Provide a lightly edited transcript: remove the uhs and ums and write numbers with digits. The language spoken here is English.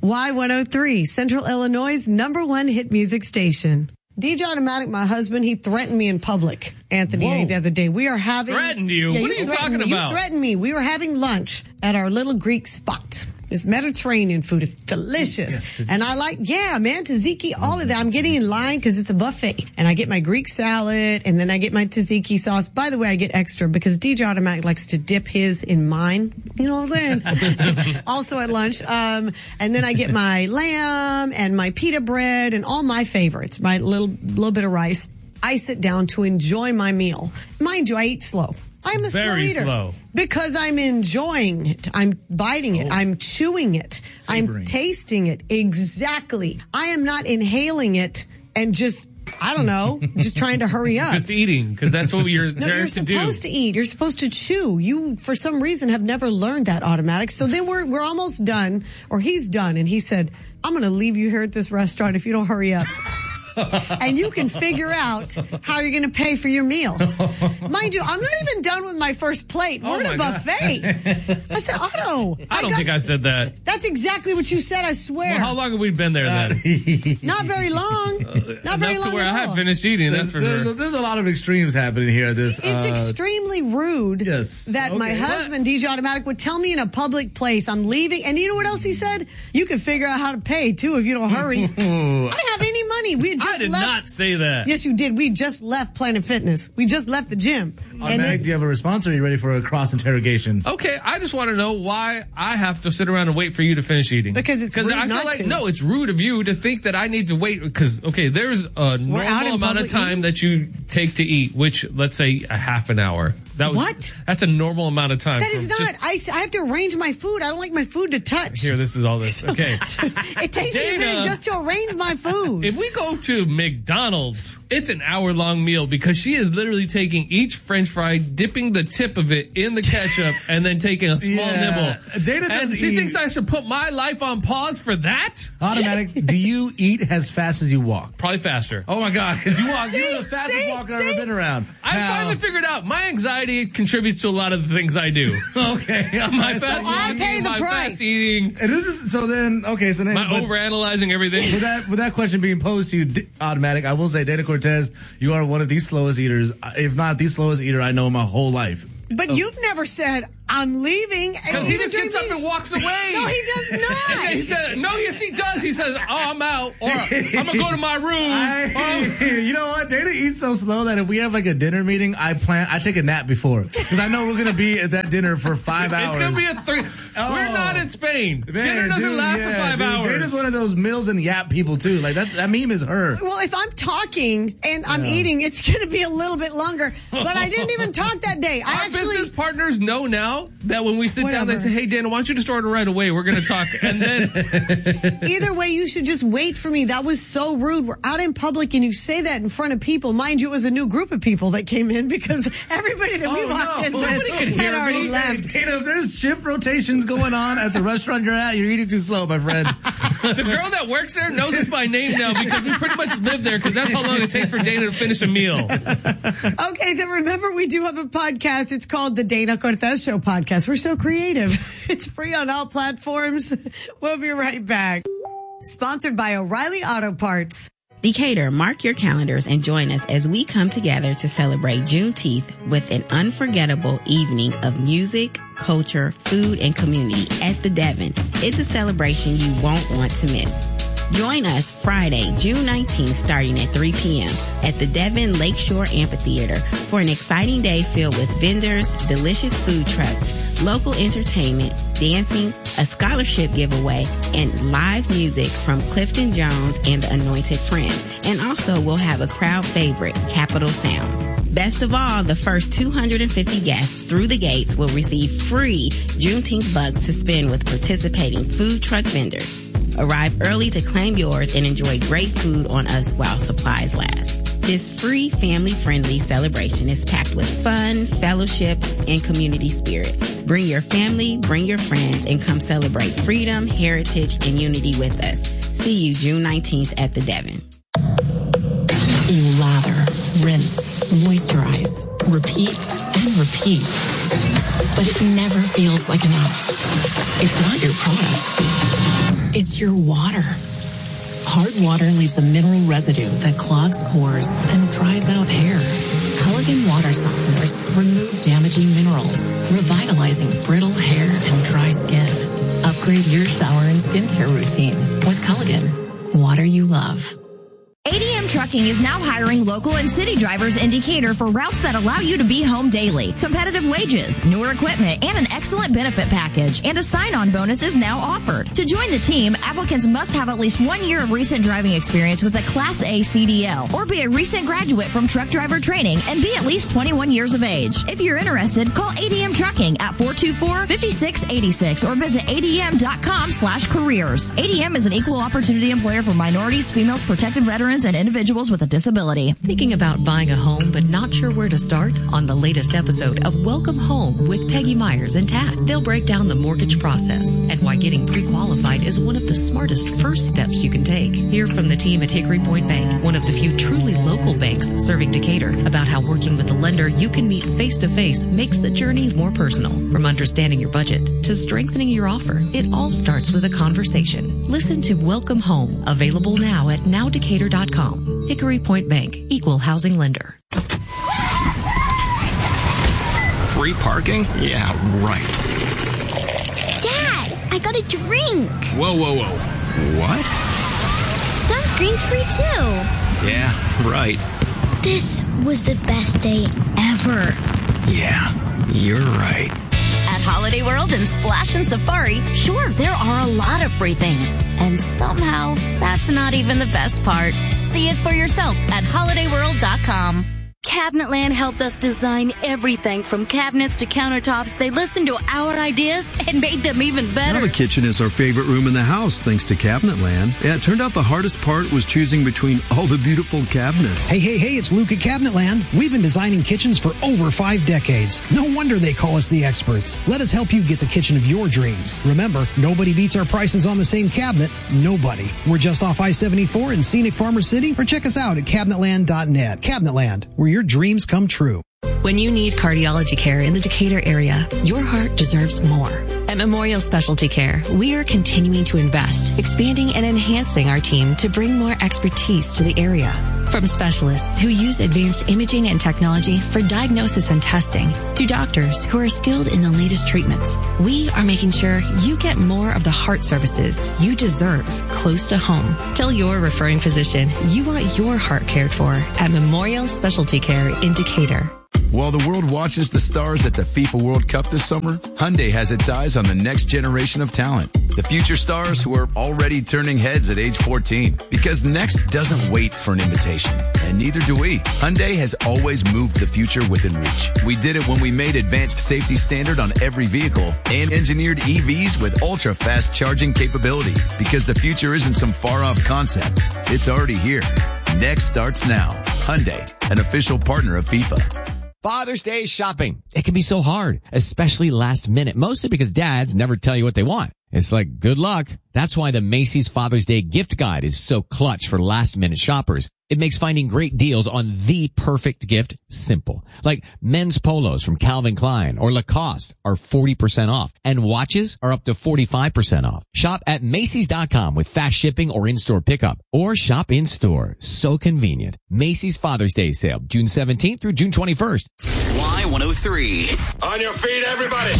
Y103, Central Illinois' #1 hit music station. DJ Automatic, my husband, he threatened me in public, Anthony, the other day. We are having... Threatened you? What are you talking about? You threatened me. We were having lunch at our little Greek spot. It's Mediterranean food. It's delicious. Yes, and I like, tzatziki, all of that. I'm getting in line because it's a buffet. And I get my Greek salad, and then I get my tzatziki sauce. By the way, I get extra because DJ Automatic likes to dip his in mine. You know what I'm saying? Also at lunch. And then I get my lamb and my pita bread and all my favorites, my little bit of rice. I sit down to enjoy my meal. Mind you, I eat slow. I'm a slow eater. Slow. Because I'm enjoying it. I'm biting it. I'm chewing it. Savoring. I'm tasting it. Exactly. I am not inhaling it and just, I don't know, just trying to hurry up. Just eating, because that's what you're there to do. You're supposed to eat. You're supposed to chew. You, for some reason, have never learned that, Automatic. So then we're almost done, or he's done, and he said, I'm going to leave you here at this restaurant if you don't hurry up. And you can figure out how you're going to pay for your meal. Mind you, I'm not even done with my first plate. We're at a buffet. I said, Otto. I don't think I said that. That's exactly what you said, I swear. Well, how long have we been there then? Not very long. Not very long to where at I all. have finished eating, that's for sure. There's a lot of extremes happening here. It's extremely rude that my Okay. husband, DJ Automatic, would tell me in a public place, I'm leaving. And you know what else he said? You can figure out how to pay, too, if you don't hurry. I didn't have any money. We had just I did left. not say that. Yes, you did. We just left Planet Fitness. We just left the gym. Automatic, do you have a response, or are you ready for a cross interrogation? Okay, I just want to know why I have to sit around and wait for you to finish eating. Because it's rude I feel not like, to. no, it's rude of you to think that I need to wait. Because, okay, there's a out normal in amount public of time eating? that you take to eat, which, let's say, a half an hour. What? That's a normal amount of time. That is not. I have to arrange my food. I don't like my food to touch. Here, this is all this. Okay. It takes me a minute just to arrange my food. If we go to McDonald's, it's an hour-long meal because she is literally taking each French fry, dipping the tip of it in the ketchup, and then taking a small nibble. Dana And doesn't she eat. thinks I should put my life on pause for that? Automatic, do you eat as fast as you walk? Probably faster. Oh my God, because you walk. See? You're the fastest See? walker I've ever been around. I finally figured out my anxiety contributes to a lot of the things I do. Okay. My So fast I walking, pay the my price. fast eating, And this is so then. Okay, so then my but overanalyzing everything. with that question being posed to you, Automatic, I will say, Dana Cortez, you are one of the slowest eaters, if not the slowest eater I know in my whole life. But you've never said, I'm leaving. Because he just gets up and walks away. No, he does And not. then he said, no, yes, he does. He says, oh, I'm out. Or I'm going to go to my room. You know what? Dana eats so slow that if we have like a dinner meeting, I take a nap before. Because I know we're going to be at that dinner for 5 hours. It's going to be a 3. We're not in Spain. Man, Dinner doesn't dude, last for 5 hours. Dana's one of those mills and yap people too. Like that meme is her. Well, if I'm talking and I'm eating, it's going to be a little bit longer. But I didn't even talk that day. Our business partners know now that when we sit down, they Whatever. say, hey, Dana, why don't you just order right away? We're going to talk. And then Either way, you should just wait for me. That was so rude. We're out in public and you say that in front of people. Mind you, it was a new group of people that came in because everybody that we walked in nobody with could hear had already me. left. Dana, if there's shift rotations going on at the restaurant you're at, you're eating too slow, my friend. the girl that works there knows us by name now because we pretty much live there because that's how long it takes for Dana to finish a meal. Okay, so remember we do have a podcast. It's called the Dana Cortez Show Podcast. We're so creative. It's free on all platforms. We'll be right back. Sponsored by O'Reilly Auto Parts. Decatur, mark your calendars and join us as we come together to celebrate Juneteenth with an unforgettable evening of music, culture, food, and community at the Devon. It's a celebration you won't want to miss. Join us Friday, June 19th, starting at 3 p.m. at the Devon Lakeshore Amphitheater for an exciting day filled with vendors, delicious food trucks, local entertainment, dancing, a scholarship giveaway, and live music from Clifton Jones and the Anointed Friends. And also we'll have a crowd favorite, Capital Sound. Best of all, the first 250 guests through the gates will receive free Juneteenth bucks to spend with participating food truck vendors. Arrive early to claim yours and enjoy great food on us while supplies last. This free, family-friendly celebration is packed with fun, fellowship, and community spirit. Bring your family, bring your friends, and come celebrate freedom, heritage, and unity with us. See you June 19th at the Devon. You lather, rinse, moisturize, repeat, and repeat. But it never feels like enough. It's not your products. It's your water. Hard water leaves a mineral residue that clogs pores and dries out hair. Culligan water softeners remove damaging minerals, revitalizing brittle hair and dry skin. Upgrade your shower and skincare routine with Culligan. Water you love. ADM Trucking is now hiring local and city drivers in Decatur for routes that allow you to be home daily. Competitive wages, newer equipment, and an excellent benefit package. And a sign-on bonus is now offered. To join the team, applicants must have at least 1 year of recent driving experience with a Class A CDL or be a recent graduate from truck driver training and be at least 21 years of age. If you're interested, call ADM Trucking at 424-5686 or visit adm.com/careers. ADM is an equal opportunity employer for minorities, females, protected veterans, and individuals with a disability. Thinking about buying a home but not sure where to start? On the latest episode of Welcome Home with Peggy Myers and Tat, they'll break down the mortgage process and why getting pre-qualified is one of the smartest first steps you can take. Hear from the team at Hickory Point Bank, one of the few truly local banks serving Decatur, about how working with a lender you can meet face-to-face makes the journey more personal. From understanding your budget to strengthening your offer, it all starts with a conversation. Listen to Welcome Home, available now at nowdecatur.com. Hickory Point Bank, equal housing lender. Free parking? Yeah, right. Dad, I got a drink. Whoa. What? Sunscreen's free too. Yeah, right. This was the best day ever. Yeah, you're right. At Holiday World and Splash and Safari, sure, there are a lot of free things. And somehow, that's not even the best part. See it for yourself at holidayworld.com. Cabinetland helped us design everything from cabinets to countertops. They listened to our ideas and made them even better. Now the kitchen is our favorite room in the house, thanks to Cabinetland. Yeah, it turned out the hardest part was choosing between all the beautiful cabinets. Hey, it's Luke at Cabinetland. We've been designing kitchens for over 5 decades. No wonder they call us the experts. Let us help you get the kitchen of your dreams. Remember, nobody beats our prices on the same cabinet. Nobody. We're just off I-74 in scenic Farmer City, or check us out at cabinetland.net. Cabinetland, where your dreams come true. When you need cardiology care in the Decatur area, your heart deserves more. At Memorial Specialty Care, we are continuing to invest, expanding and enhancing our team to bring more expertise to the area. From specialists who use advanced imaging and technology for diagnosis and testing, to doctors who are skilled in the latest treatments, we are making sure you get more of the heart services you deserve close to home. Tell your referring physician you want your heart cared for at Memorial Specialty Care in Decatur. While the world watches the stars at the FIFA World Cup this summer, Hyundai has its eyes on the next generation of talent. The future stars who are already turning heads at age 14. Because next doesn't wait for an invitation. And neither do we. Hyundai has always moved the future within reach. We did it when we made advanced safety standard on every vehicle and engineered EVs with ultra-fast charging capability. Because the future isn't some far-off concept. It's already here. Next starts now. Hyundai, an official partner of FIFA. Father's Day shopping. It can be so hard, especially last minute, mostly because dads never tell you what they want. It's like, good luck. That's why the Macy's Father's Day gift guide is so clutch for last minute shoppers. It makes finding great deals on the perfect gift simple. Like men's polos from Calvin Klein or Lacoste are 40% off, and watches are up to 45% off. Shop at Macy's.com with fast shipping or in-store pickup, or shop in-store. So convenient. Macy's Father's Day sale, June 17th through June 21st. Y103. On your feet, everybody.